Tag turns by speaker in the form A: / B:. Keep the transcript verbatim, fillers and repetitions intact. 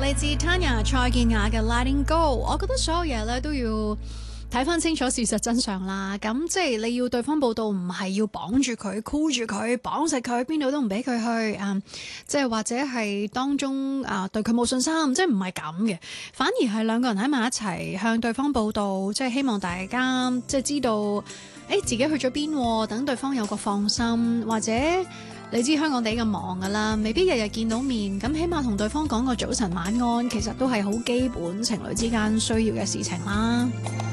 A: 嚟自 Tanya 蔡健雅嘅 Letting Go， 我覺得所有嘢咧都要睇翻清楚事實真相啦。咁即係你要對方報道，唔係要綁住佢、箍住佢、綁實佢，邊度都唔俾佢去啊、嗯！即係或者係當中啊、呃、對佢冇信心，即係唔係咁嘅，反而係兩個人喺埋一齊向對方報道，即係希望大家即係知道，誒自己去咗邊，等對方有個放心，或者。你知香港地咁忙噶啦，未必日日見到面，咁起碼同對方講個早晨晚安，其實都係好基本情侶之間需要嘅事情啦。